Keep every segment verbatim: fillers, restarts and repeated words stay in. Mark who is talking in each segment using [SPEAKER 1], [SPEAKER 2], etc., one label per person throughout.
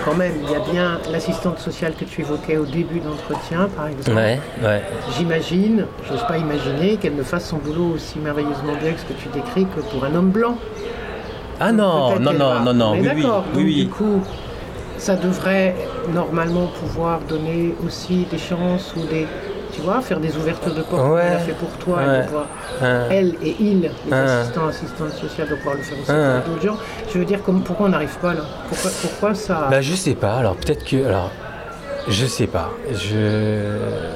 [SPEAKER 1] quand même, il y a bien l'assistante sociale que tu évoquais au début d'entretien, par exemple.
[SPEAKER 2] Ouais, ouais.
[SPEAKER 1] J'imagine, j'ose pas imaginer qu'elle ne fasse son boulot aussi merveilleusement bien que ce que tu décris que pour un homme blanc.
[SPEAKER 2] Ah
[SPEAKER 1] Donc,
[SPEAKER 2] non,
[SPEAKER 1] peut-être
[SPEAKER 2] non,
[SPEAKER 1] qu'elle
[SPEAKER 2] non,
[SPEAKER 1] va-
[SPEAKER 2] non, non,
[SPEAKER 1] On est
[SPEAKER 2] oui, oui,
[SPEAKER 1] d'accord.
[SPEAKER 2] oui,
[SPEAKER 1] Donc,
[SPEAKER 2] oui.
[SPEAKER 1] du coup, ça devrait normalement pouvoir donner aussi des chances ou des... Tu vois, faire des ouvertures de porte
[SPEAKER 2] Ouais.
[SPEAKER 1] qu'elle a fait pour toi,
[SPEAKER 2] Ouais.
[SPEAKER 1] et de pouvoir,
[SPEAKER 2] Hein.
[SPEAKER 1] elle et il, les
[SPEAKER 2] Hein.
[SPEAKER 1] assistants, assistantes sociales, de pouvoir le faire aussi
[SPEAKER 2] Hein.
[SPEAKER 1] pour d'autres gens. Je veux dire, comme, pourquoi on n'arrive pas là pourquoi, pourquoi ça...
[SPEAKER 2] Bah je sais pas, alors peut-être que... Alors, je sais pas. Je...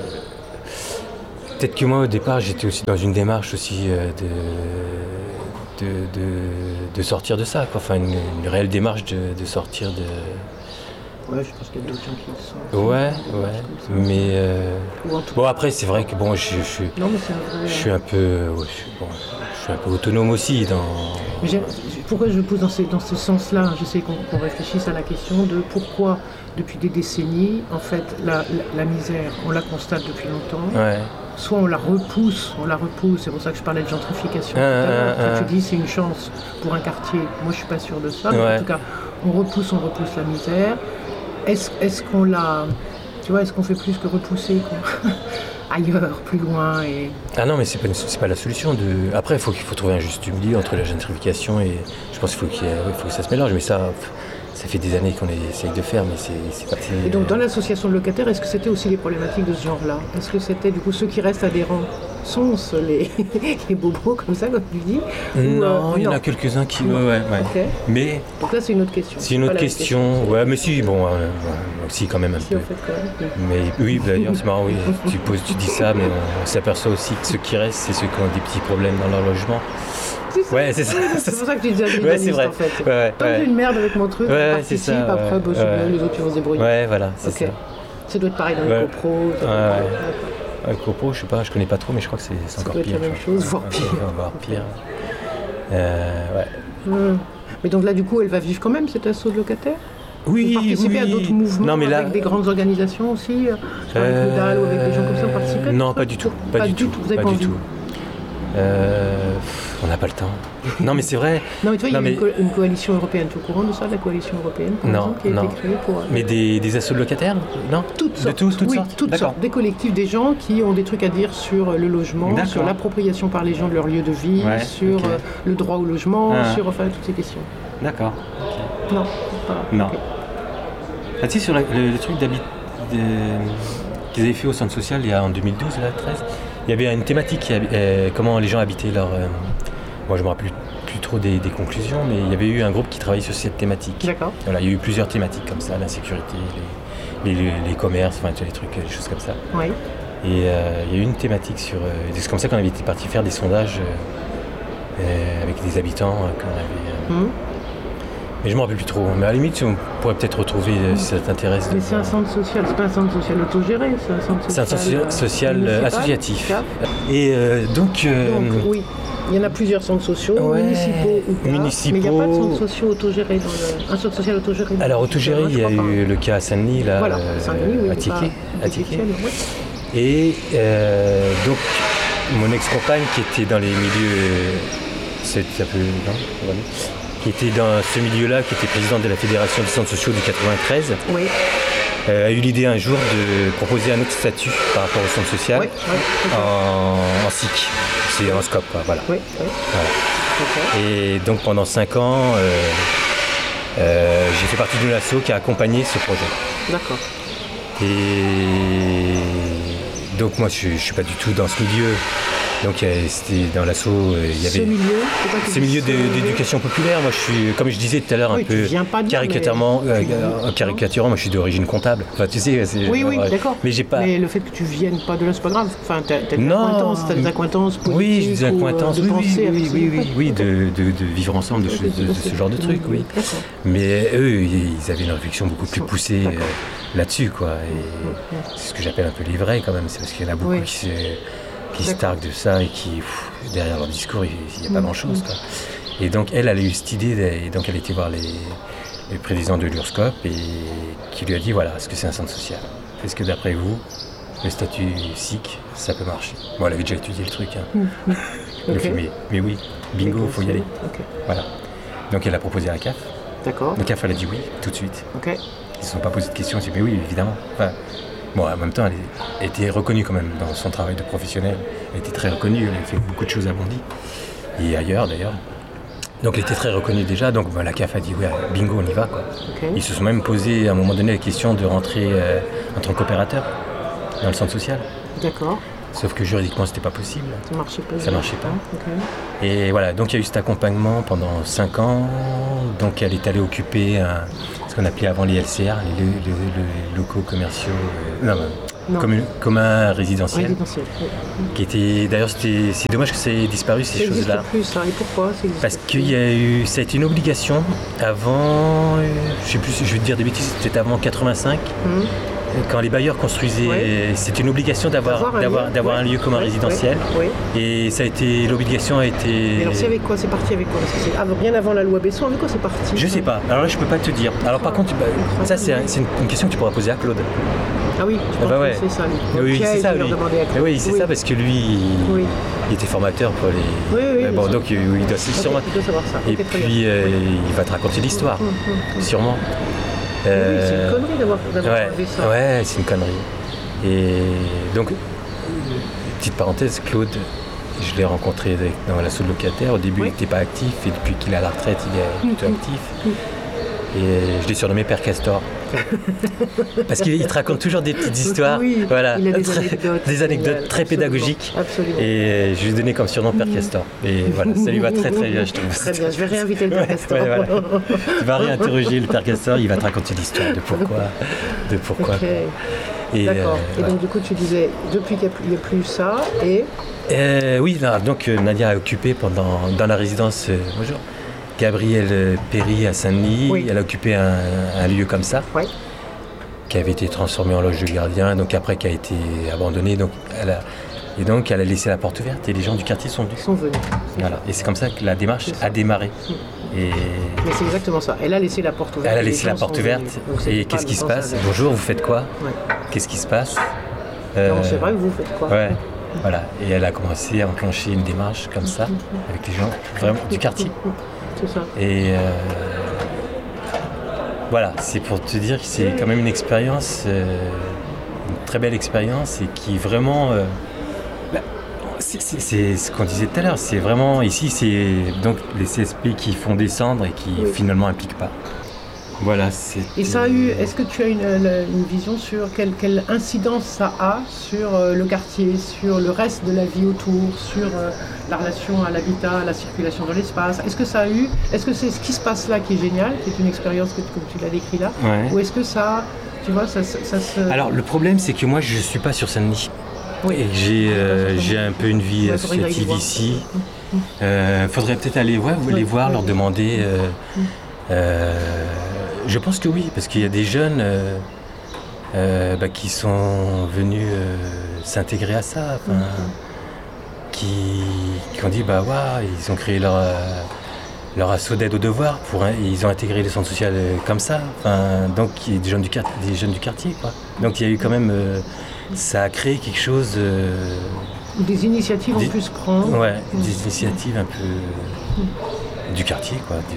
[SPEAKER 2] Peut-être que moi au départ j'étais aussi dans une démarche aussi euh, de, de, de, de sortir de ça, quoi. Enfin une, une réelle démarche de, de sortir de...
[SPEAKER 1] Ouais, je pense qu'il y a d'autres gens qui le sont.
[SPEAKER 2] Ouais, ouais, mais... euh,
[SPEAKER 1] Ou en tout
[SPEAKER 2] Bon après c'est vrai que bon je, je, suis-
[SPEAKER 1] Non, mais c'est un vrai...
[SPEAKER 2] je suis un peu... ouais, je, suis, bon, je suis un peu autonome aussi dans...
[SPEAKER 1] Mais j'ai- pourquoi je le pose dans, ces- dans ce sens-là? J'essaie qu'on qu'on réfléchisse à la question de pourquoi, depuis des décennies, en fait, la, la- la misère, on la constate depuis longtemps.
[SPEAKER 2] Ouais,
[SPEAKER 1] Soit on la repousse, on la repousse, c'est pour ça que je parlais de gentrification tout à
[SPEAKER 2] Ah,
[SPEAKER 1] l'heure.
[SPEAKER 2] ah,
[SPEAKER 1] Quand
[SPEAKER 2] ah.
[SPEAKER 1] tu dis c'est une chance pour un quartier, moi je suis pas sûre de ça, mais
[SPEAKER 2] Ouais.
[SPEAKER 1] en tout cas, on repousse, on repousse la misère. Est-ce est-ce qu'on la... Tu vois, est-ce qu'on fait plus que repousser quoi ailleurs, plus loin et...
[SPEAKER 2] Ah non, mais c'est pas, une- c'est pas la solution. De... Après, il faut, qu'il faut trouver un juste milieu entre la gentrification et... Je pense qu'il faut, qu'il y ait- ouais, faut que ça se mélange, mais ça, pff, ça fait des années qu'on essaye de faire, mais c'est, c'est pas... c'est-
[SPEAKER 1] Et donc dans l'association de locataires, est-ce que c'était aussi les problématiques de ce genre-là? Est-ce que c'était du coup ceux qui restent adhérents sont les, les bobos comme ça, comme tu dis? Ou,
[SPEAKER 2] Non,
[SPEAKER 1] euh,
[SPEAKER 2] il y en
[SPEAKER 1] non.
[SPEAKER 2] a quelques-uns qui... Ouais, ouais, ouais.
[SPEAKER 1] Ok.
[SPEAKER 2] Mais
[SPEAKER 1] Donc là c'est une autre question.
[SPEAKER 2] c'est une
[SPEAKER 1] pas
[SPEAKER 2] autre
[SPEAKER 1] la même
[SPEAKER 2] question. Ouais, mais si, bon, euh, ouais, si, quand même un
[SPEAKER 1] Si
[SPEAKER 2] peu.
[SPEAKER 1] en fait quand même.
[SPEAKER 2] Mais oui, d'ailleurs, c'est marrant, oui. Tu, poses, tu dis ça, mais on, on s'aperçoit aussi que ceux qui restent, c'est ceux qui ont des petits problèmes dans leur logement.
[SPEAKER 1] C'est ça.
[SPEAKER 2] Ouais, c'est ça.
[SPEAKER 1] C'est pour ça que tu disais
[SPEAKER 2] Ouais, c'est vrai.
[SPEAKER 1] en fait.
[SPEAKER 2] Ouais, ouais,
[SPEAKER 1] Tant que j'ai
[SPEAKER 2] ouais.
[SPEAKER 1] une merde avec mon truc,
[SPEAKER 2] Ouais,
[SPEAKER 1] je
[SPEAKER 2] c'est
[SPEAKER 1] participe,
[SPEAKER 2] ça,
[SPEAKER 1] après
[SPEAKER 2] ouais,
[SPEAKER 1] bah, c'est
[SPEAKER 2] ouais.
[SPEAKER 1] bien, les autres ils vont se débrouiller.
[SPEAKER 2] Ouais, voilà, c'est
[SPEAKER 1] Ok.
[SPEAKER 2] ça.
[SPEAKER 1] Ça doit être pareil dans les
[SPEAKER 2] Ouais.
[SPEAKER 1] copros.
[SPEAKER 2] Ouais, ouais. Avec Copo, je sais pas, je connais pas trop, mais je crois que c'est, c'est
[SPEAKER 1] Ça
[SPEAKER 2] encore
[SPEAKER 1] doit être
[SPEAKER 2] pire.
[SPEAKER 1] la même
[SPEAKER 2] je crois.
[SPEAKER 1] chose, voire
[SPEAKER 2] Ouais,
[SPEAKER 1] pire.
[SPEAKER 2] Voire pire. Euh, ouais.
[SPEAKER 1] Hum. Mais donc là du coup elle va vivre quand même cet assaut de locataires?
[SPEAKER 2] Oui,
[SPEAKER 1] Vous participez
[SPEAKER 2] oui.
[SPEAKER 1] à d'autres mouvements
[SPEAKER 2] Non, mais là,
[SPEAKER 1] avec des grandes organisations aussi, euh, sur avec
[SPEAKER 2] Euh,
[SPEAKER 1] le D A L ou avec des gens comme ça, vous participez à
[SPEAKER 2] Non,
[SPEAKER 1] tout
[SPEAKER 2] pas
[SPEAKER 1] ça
[SPEAKER 2] du tout. Pas, du tout.
[SPEAKER 1] Vous avez
[SPEAKER 2] pas
[SPEAKER 1] pas
[SPEAKER 2] du
[SPEAKER 1] envie?
[SPEAKER 2] tout. Euh, pff, on n'a pas le temps. Non, mais c'est vrai.
[SPEAKER 1] Non mais tu vois, il y
[SPEAKER 2] Non,
[SPEAKER 1] a
[SPEAKER 2] mais-
[SPEAKER 1] une, co- une coalition européenne, tu es au courant de ça, de la coalition européenne par
[SPEAKER 2] Non,
[SPEAKER 1] exemple, qui a
[SPEAKER 2] non.
[SPEAKER 1] été créée pour... euh,
[SPEAKER 2] Mais des, des assos de locataires? Non.
[SPEAKER 1] Toutes
[SPEAKER 2] De
[SPEAKER 1] sortes,
[SPEAKER 2] tous, toutes
[SPEAKER 1] oui,
[SPEAKER 2] sortes.
[SPEAKER 1] toutes
[SPEAKER 2] D'accord.
[SPEAKER 1] sortes, des collectifs, des gens qui ont des trucs à dire sur le logement,
[SPEAKER 2] D'accord.
[SPEAKER 1] sur l'appropriation par les gens de leur lieu de vie,
[SPEAKER 2] Ouais,
[SPEAKER 1] sur
[SPEAKER 2] ok.
[SPEAKER 1] euh, le droit au logement,
[SPEAKER 2] Ah.
[SPEAKER 1] sur enfin toutes ces questions.
[SPEAKER 2] D'accord.
[SPEAKER 1] Non, pas.
[SPEAKER 2] Non.
[SPEAKER 1] ok.
[SPEAKER 2] Ah, tu sais, sur la- le, le truc d'habit de- qu'ils avaient fait au centre social il y a en deux mille douze, là, treize, il y avait une thématique, qui habi- euh, comment les gens habitaient leur... euh, moi, je me rappelle plus, plus trop des, des conclusions, mais il y avait eu un groupe qui travaillait sur cette thématique.
[SPEAKER 1] D'accord.
[SPEAKER 2] Voilà, il y a eu plusieurs thématiques comme ça, l'insécurité, les, les, les commerces, enfin, tu vois, les trucs, les choses comme ça.
[SPEAKER 1] Oui.
[SPEAKER 2] Et euh, il y a eu une thématique sur... euh, c'est comme ça qu'on avait été parti faire des sondages euh, euh, avec des habitants euh, qu'on avait... euh,
[SPEAKER 1] Hum.
[SPEAKER 2] mais je ne me rappelle plus trop. Mais à la limite, on pourrait peut-être retrouver, euh, si ça t'intéresse. de
[SPEAKER 1] Mais c'est un
[SPEAKER 2] voir.
[SPEAKER 1] centre social, c'est pas un centre social autogéré, c'est un centre
[SPEAKER 2] C'est un
[SPEAKER 1] social,
[SPEAKER 2] centre social,
[SPEAKER 1] euh,
[SPEAKER 2] euh,
[SPEAKER 1] municipal,
[SPEAKER 2] associatif.
[SPEAKER 1] cap.
[SPEAKER 2] Et euh, donc, euh,
[SPEAKER 1] Donc oui, il y en a plusieurs centres sociaux,
[SPEAKER 2] Ouais,
[SPEAKER 1] municipaux ou pas,
[SPEAKER 2] municipaux.
[SPEAKER 1] mais il n'y a pas de centre social autogéré dans le... Un centre social autogéré.
[SPEAKER 2] alors autogéré, il y a
[SPEAKER 1] Je crois
[SPEAKER 2] eu le cas à Saint-Denis, là,
[SPEAKER 1] Voilà,
[SPEAKER 2] euh,
[SPEAKER 1] Saint-Denis, oui,
[SPEAKER 2] à
[SPEAKER 1] pas-
[SPEAKER 2] Tiquet. à Tiquet.
[SPEAKER 1] Tiquet, oui.
[SPEAKER 2] Et euh, donc, mon ex-compagne qui était dans les milieux... euh, c'est un peu... Non, voilà, qui était dans ce milieu-là, qui était présidente de la Fédération des centres sociaux du quatre-vingt-treize,
[SPEAKER 1] Oui,
[SPEAKER 2] euh, a eu l'idée un jour de proposer un autre statut par rapport au centre social
[SPEAKER 1] oui, oui,
[SPEAKER 2] en, en S I C. C'est en scope, quoi, voilà.
[SPEAKER 1] oui, oui.
[SPEAKER 2] Voilà.
[SPEAKER 1] Ok.
[SPEAKER 2] Et donc pendant cinq ans, euh, euh, j'ai fait partie d'une asso qui a accompagné ce projet.
[SPEAKER 1] D'accord.
[SPEAKER 2] Et donc moi je ne suis pas du tout dans ce milieu. Donc euh, c'était dans l'asso, euh, il y
[SPEAKER 1] Ce
[SPEAKER 2] avait
[SPEAKER 1] milieu, c'est quoi que
[SPEAKER 2] ce
[SPEAKER 1] tu
[SPEAKER 2] milieu
[SPEAKER 1] dis,
[SPEAKER 2] de-
[SPEAKER 1] ce milieu
[SPEAKER 2] d'éducation populaire. Moi je suis, comme je disais tout à l'heure,
[SPEAKER 1] Oui,
[SPEAKER 2] un
[SPEAKER 1] tu
[SPEAKER 2] peu
[SPEAKER 1] viens pas de là,
[SPEAKER 2] caricatureusement,
[SPEAKER 1] mais
[SPEAKER 2] euh,
[SPEAKER 1] tu-
[SPEAKER 2] euh, caricaturant, moi je suis d'origine comptable. Enfin tu sais, c'est,
[SPEAKER 1] Oui, oui,
[SPEAKER 2] ouais.
[SPEAKER 1] d'accord.
[SPEAKER 2] Mais j'ai pas.
[SPEAKER 1] Mais le fait que tu viennes pas de là, c'est pas grave. Enfin, t'as, t'as des
[SPEAKER 2] Non.
[SPEAKER 1] accointances, t'as des accointances politiques
[SPEAKER 2] Oui, j'ai des
[SPEAKER 1] ou, euh,
[SPEAKER 2] accointances,
[SPEAKER 1] de
[SPEAKER 2] oui,
[SPEAKER 1] pensée
[SPEAKER 2] oui,
[SPEAKER 1] avec
[SPEAKER 2] oui,
[SPEAKER 1] ces
[SPEAKER 2] oui, oui,
[SPEAKER 1] gens.
[SPEAKER 2] oui, de, de, de vivre ensemble, de,
[SPEAKER 1] Ok,
[SPEAKER 2] choses- de, de ce genre de trucs, oui.
[SPEAKER 1] D'accord.
[SPEAKER 2] Mais eux, ils avaient une réflexion beaucoup plus
[SPEAKER 1] Sont-
[SPEAKER 2] poussée
[SPEAKER 1] d'accord.
[SPEAKER 2] euh, là-dessus, quoi. Et c'est ce que j'appelle un peu les vrais, quand même. C'est parce qu'il y en a beaucoup
[SPEAKER 1] Oui.
[SPEAKER 2] qui se, qui se
[SPEAKER 1] D'accord.
[SPEAKER 2] targuent de ça et qui, pff, derrière leur discours, il n'y a pas
[SPEAKER 1] Mm.
[SPEAKER 2] grand-chose, quoi. Et donc, elle, elle a eu cette idée, de- et donc elle était voir les, les présidents de l'URSCOP et qui lui a dit, voilà, est-ce que c'est un centre social? Est-ce que d'après vous, le statut S I C, ça peut marcher? Bon, elle avait déjà étudié le truc, hein.
[SPEAKER 1] Mm. Mm.
[SPEAKER 2] Elle a
[SPEAKER 1] Ok.
[SPEAKER 2] fait, mais, mais oui, bingo, faut y aller.
[SPEAKER 1] Ok.
[SPEAKER 2] Voilà. Donc elle a proposé à la C A F.
[SPEAKER 1] D'accord.
[SPEAKER 2] La C A F, elle a dit oui, tout de suite.
[SPEAKER 1] Ok.
[SPEAKER 2] ne se sont pas posé de questions. J'ai dit, mais oui, évidemment. Enfin, bon, en même temps, elle, elle était reconnue quand même dans son travail de professionnel. Elle était très reconnue, elle a fait beaucoup de choses à Bondy, et ailleurs d'ailleurs. Donc elle était très reconnue déjà, donc bah, la C A F a dit, ouais, bingo, on y va, quoi. Okay. Ils se sont même posé à un moment donné la question de rentrer euh, en tant qu'opérateur dans le centre social.
[SPEAKER 1] D'accord.
[SPEAKER 2] Sauf que juridiquement, c'était pas possible.
[SPEAKER 1] Ça marchait pas.
[SPEAKER 2] Ça marchait pas.
[SPEAKER 1] Okay.
[SPEAKER 2] Et voilà, donc il y a eu cet accompagnement pendant cinq ans. Donc elle est allée occuper un, ce qu'on appelait avant les L C R, les, les, les, les locaux commerciaux, euh, non, non. Comme, commun résidentiel.
[SPEAKER 1] Résidentiel, oui.
[SPEAKER 2] Qui était, d'ailleurs, c'était, c'est dommage que ça ait disparu ces choses-là.
[SPEAKER 1] Plus, ça. Et pourquoi ça
[SPEAKER 2] Parce qu'il y a eu, ça a été une obligation avant, je sais plus, je vais te dire des bêtises, c'était avant quatre-vingt-cinq. Mmh. Quand les bailleurs construisaient, ouais. C'était une obligation d'avoir, d'avoir, d'avoir un lieu commun ouais. résidentiel. Ouais. Ouais. Et ça a été, l'obligation a été...
[SPEAKER 1] Et alors c'est avec quoi? C'est parti avec quoi? C'est avant, bien avant la loi Besson, avec quoi c'est parti?
[SPEAKER 2] Je sais pas. Alors là, je peux pas te dire. Alors par contre, bah, ça c'est, un, c'est une, une question que tu pourras poser à Claude.
[SPEAKER 1] Ah oui, tu
[SPEAKER 2] ah bah ouais.
[SPEAKER 1] c'est ça. Lui.
[SPEAKER 2] Oui,
[SPEAKER 1] okay,
[SPEAKER 2] c'est ça, lui. Oui, c'est oui. ça parce que lui, il,
[SPEAKER 1] oui.
[SPEAKER 2] il était formateur pour les...
[SPEAKER 1] Oui, oui,
[SPEAKER 2] bon, donc il doit, okay, sûrement...
[SPEAKER 1] il doit savoir ça.
[SPEAKER 2] Et
[SPEAKER 1] okay,
[SPEAKER 2] puis, euh, il va te raconter l'histoire, mmh, mmh, mmh. sûrement.
[SPEAKER 1] Euh, oui, c'est une connerie d'avoir, d'avoir
[SPEAKER 2] ouais,
[SPEAKER 1] enlevé ça.
[SPEAKER 2] Ouais, c'est une connerie. Et donc, petite parenthèse, Claude, je l'ai rencontré dans l'assaut de locataires. Au début, oui. il n'était pas actif et depuis qu'il est à la retraite, il est plutôt mmh. actif. Mmh. Et je l'ai surnommé Père Castor. Parce qu'il il te raconte toujours des petites histoires.
[SPEAKER 1] Oui,
[SPEAKER 2] voilà,
[SPEAKER 1] il a des anecdotes.
[SPEAKER 2] Des anecdotes très
[SPEAKER 1] absolument,
[SPEAKER 2] pédagogiques.
[SPEAKER 1] Absolument.
[SPEAKER 2] Et je lui ai donné comme surnom Père Castor. Et voilà, ça lui va très très bien, je trouve.
[SPEAKER 1] Très bien, je vais réinviter le Père Castor.
[SPEAKER 2] Ouais, voilà. Tu vas réinterroger le Père Castor, il va te raconter l'histoire de pourquoi. De pourquoi
[SPEAKER 1] okay. Et D'accord. Euh, et donc, ouais. du coup, tu disais, depuis qu'il n'y a, a plus ça, et.
[SPEAKER 2] Euh, oui, là, donc Nadia a occupé pendant, dans la résidence. Euh, bonjour. Gabrielle Péry à Saint-Denis, oui. elle a occupé un, un lieu comme ça,
[SPEAKER 1] oui.
[SPEAKER 2] qui avait été transformé en loge de gardien, donc après qui a été abandonné, donc elle a, et donc elle a laissé la porte ouverte et les gens du quartier sont venus.
[SPEAKER 1] Ils sont venus.
[SPEAKER 2] Voilà. Et c'est comme ça que la démarche a démarré. Et
[SPEAKER 1] mais c'est exactement ça. Elle a laissé la porte ouverte.
[SPEAKER 2] Elle a laissé la porte ouverte. Et qu'est-ce qui se passe? Bonjour, vous faites quoi? ouais. Qu'est-ce qui se passe?
[SPEAKER 1] euh, Non, c'est vrai, vous faites quoi?
[SPEAKER 2] Ouais. Voilà. Et elle a commencé à enclencher une démarche comme ça avec les gens vraiment du quartier.
[SPEAKER 1] C'est ça.
[SPEAKER 2] Et euh, voilà, c'est pour te dire que c'est quand même une expérience, euh, une très belle expérience et qui vraiment, euh, bah, c'est, c'est, c'est ce qu'on disait tout à l'heure, c'est vraiment ici, c'est donc les C S P qui font descendre et qui oui. finalement impliquent pas. Voilà, c'est.
[SPEAKER 1] Et ça a eu. Est-ce que tu as une, une vision sur quelle, quelle incidence ça a sur euh, le quartier, sur le reste de la vie autour, sur euh, la relation à l'habitat, à la circulation dans l'espace? Est-ce que ça a eu. Est-ce que c'est ce qui se passe là qui est génial, qui est une expérience que, comme tu l'as décrit là,
[SPEAKER 2] ouais.
[SPEAKER 1] ou est-ce que ça, tu vois, ça, ça, ça se.
[SPEAKER 2] Alors le problème, c'est que moi, je suis pas sur Saint-Denis. Oui. Et j'ai, euh, j'ai un peu une vie ouais, associative ici. Il euh, faudrait peut-être aller voir, ouais, les voir, ouais. leur demander. Euh, euh, Je pense que oui, parce qu'il y a des jeunes euh, euh, bah, qui sont venus euh, s'intégrer à ça, enfin, mm-hmm. qui, qui ont dit bah ouais, ils ont créé leur, euh, leur assaut d'aide aux devoirs, pour, hein, ils ont intégré les centres sociaux euh, comme ça, enfin, donc il y a des jeunes du, des jeunes du quartier, quoi. Donc il y a eu quand même, euh, ça a créé quelque chose. Euh,
[SPEAKER 1] des initiatives des, ont pu se prendre.
[SPEAKER 2] Ouais, mm-hmm. des initiatives un peu mm-hmm. du quartier, quoi. Du,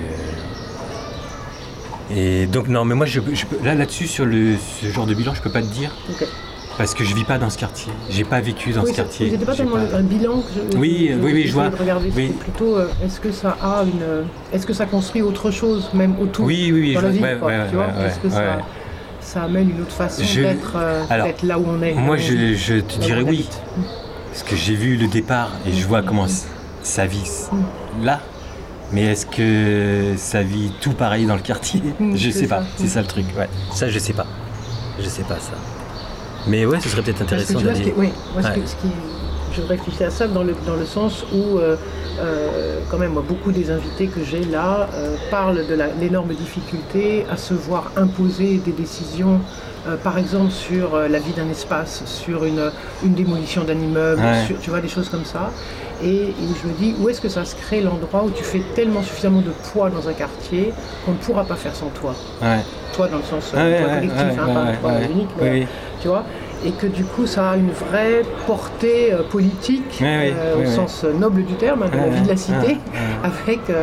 [SPEAKER 2] Et donc non, mais moi je, je là là-dessus sur le ce genre de bilan, je peux pas te dire okay. parce que je vis pas dans ce quartier. J'ai pas vécu dans
[SPEAKER 1] oui,
[SPEAKER 2] ce quartier.
[SPEAKER 1] C'était pas tellement pas... un bilan que je,
[SPEAKER 2] oui,
[SPEAKER 1] je,
[SPEAKER 2] oui, oui, je vois.
[SPEAKER 1] Regarder, oui. Plutôt, euh, est-ce que ça a une, est-ce que ça construit autre chose même autour
[SPEAKER 2] oui, oui, oui,
[SPEAKER 1] dans
[SPEAKER 2] je
[SPEAKER 1] la vie,
[SPEAKER 2] ouais,
[SPEAKER 1] quoi,
[SPEAKER 2] ouais,
[SPEAKER 1] tu vois
[SPEAKER 2] ouais,
[SPEAKER 1] Est-ce que
[SPEAKER 2] ouais.
[SPEAKER 1] ça, ça amène une autre façon je... d'être, euh,
[SPEAKER 2] Alors,
[SPEAKER 1] d'être là où on est
[SPEAKER 2] Moi, je, je te dirais oui, parce que j'ai vu le départ et je vois comment ça vit là. Mais est-ce que ça vit tout pareil dans le quartier? mmh, Je sais ça. pas, c'est ça le truc. Ouais. Ça, je sais pas. Je sais pas ça. Mais ouais, ce serait peut-être intéressant d'aller.
[SPEAKER 1] Qui, oui, moi, ouais. ce, qui, ce qui, je réfléchis à ça dans le, dans le sens où, euh, euh, quand même, moi, beaucoup des invités que j'ai là euh, parlent de la, l'énorme difficulté à se voir imposer des décisions, euh, par exemple sur euh, la vie d'un espace, sur une, une démolition d'un immeuble, ouais. sur, tu vois, des choses comme ça. Et, et je me dis, où est-ce que ça se crée l'endroit où tu fais tellement suffisamment de poids dans un quartier qu'on ne pourra pas faire sans toi.
[SPEAKER 2] Ouais.
[SPEAKER 1] Toi dans le sens
[SPEAKER 2] ouais,
[SPEAKER 1] toi,
[SPEAKER 2] ouais,
[SPEAKER 1] collectif,
[SPEAKER 2] ouais,
[SPEAKER 1] hein,
[SPEAKER 2] ouais,
[SPEAKER 1] pas
[SPEAKER 2] ouais,
[SPEAKER 1] toi
[SPEAKER 2] ouais,
[SPEAKER 1] unique, mais
[SPEAKER 2] oui.
[SPEAKER 1] tu vois. Et que du coup ça a une vraie portée euh, politique,
[SPEAKER 2] ouais,
[SPEAKER 1] euh,
[SPEAKER 2] oui,
[SPEAKER 1] au
[SPEAKER 2] oui,
[SPEAKER 1] sens noble du terme, hein, de
[SPEAKER 2] ouais,
[SPEAKER 1] la vie de la cité,
[SPEAKER 2] ouais, ouais.
[SPEAKER 1] avec, euh,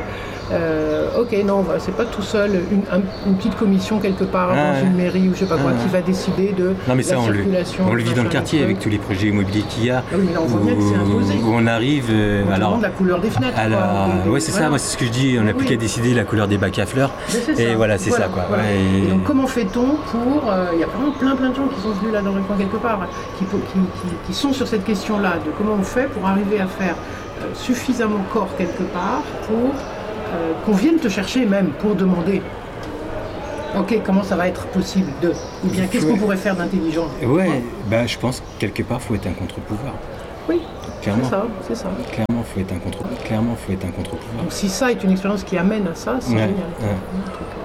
[SPEAKER 1] Euh, ok, non, voilà, c'est pas tout seul une, un, une petite commission quelque part ah, dans ouais. une mairie ou je sais pas ah, quoi ouais. qui va décider de
[SPEAKER 2] non, mais ça,
[SPEAKER 1] la
[SPEAKER 2] on
[SPEAKER 1] circulation.
[SPEAKER 2] Le, on le vit dans le quartier avec tous les projets immobiliers qu'il y a.
[SPEAKER 1] Ah oui, mais là, on voit bien que c'est imposé.
[SPEAKER 2] Où on arrive. Euh,
[SPEAKER 1] on
[SPEAKER 2] alors,
[SPEAKER 1] demande la couleur des fenêtres.
[SPEAKER 2] Alors,
[SPEAKER 1] quoi, des,
[SPEAKER 2] ouais, c'est
[SPEAKER 1] voilà.
[SPEAKER 2] ça, moi, c'est ce que je dis. On n'a plus oui. qu'à décider la couleur des bacs à fleurs. Et ça. voilà, c'est voilà, ça, quoi.
[SPEAKER 1] Voilà.
[SPEAKER 2] Ouais,
[SPEAKER 1] et... Et donc, comment fait-on pour. Il euh, y a vraiment plein, plein de gens qui sont venus là dans le coin quelque part, qui, qui, qui, qui sont sur cette question-là de comment on fait pour arriver à faire euh, suffisamment corps quelque part pour euh, qu'on vienne te chercher même pour demander. Ok, comment ça va être possible de ou bien qu'est-ce qu'on pourrait faire d'intelligent?
[SPEAKER 2] Ouais, ouais. Bah, je pense que quelque part, il faut être un contre-pouvoir.
[SPEAKER 1] Oui,
[SPEAKER 2] clairement.
[SPEAKER 1] c'est ça, c'est ça.
[SPEAKER 2] Clairement, il faut être un contre. Clairement, faut être un contre-pouvoir.
[SPEAKER 1] Donc si ça est une expérience qui amène à ça, c'est
[SPEAKER 2] ouais,
[SPEAKER 1] génial.
[SPEAKER 2] Ouais.